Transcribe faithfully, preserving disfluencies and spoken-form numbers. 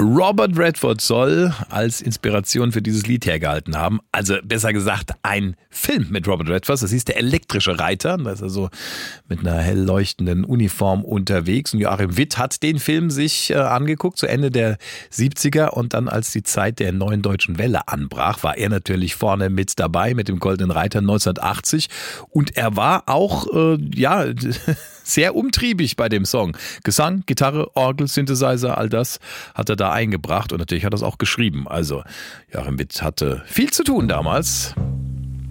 Robert Redford soll als Inspiration für dieses Lied hergehalten haben. Also besser gesagt, ein Film mit Robert Redford. Das hieß Der elektrische Reiter. Da ist er so mit einer hell leuchtenden Uniform unterwegs. Und Joachim Witt hat den Film sich äh, angeguckt zu Ende der siebziger. Und dann, als die Zeit der neuen deutschen Welle anbrach, war er natürlich vorne mit dabei mit dem Goldenen Reiter neunzehnhundertachtzig. Und er war auch, äh, ja, sehr umtriebig bei dem Song. Gesang, Gitarre, Orgel, Synthesizer, all das hat er da eingebracht. Und natürlich hat er es auch geschrieben. Also Joachim Witt hatte viel zu tun damals.